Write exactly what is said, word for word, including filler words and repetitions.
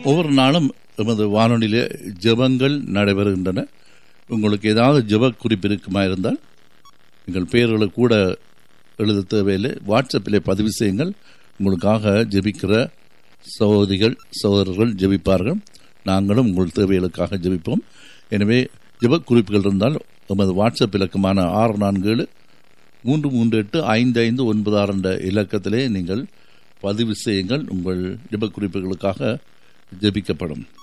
ஒவ்வொரு நாளும் எமது வானொலியிலே ஜெபங்கள் நடைபெறுகின்றன. உங்களுக்கு ஏதாவது ஜெப குறிப்பு இருக்குமா இருந்தால் எங்கள் பெயர்களை கூட எழுத தேவையில்லை, வாட்ஸ்அப்பிலே பதிவு செய்யுங்கள். உங்களுக்காக ஜெபிக்கிற சகோதரிகள் சகோதரர்கள் ஜெபிப்பார்கள். நாங்களும் உங்கள் தேவைகளுக்காக ஜெபிப்போம். எனவே ஜெப குறிப்புகள் இருந்தால் எமது வாட்ஸ்அப் இலக்கமான ஆறு நான்கு ஏழு மூன்று மூன்று எட்டு ஐந்து ஐந்து ஒன்பது ஆறு என்ற இலக்கத்திலே நீங்கள் பதிவு செய்யுங்கள். உங்கள் ஜெப குறிப்புகளுக்காக ஜெபிக்கப்படும்.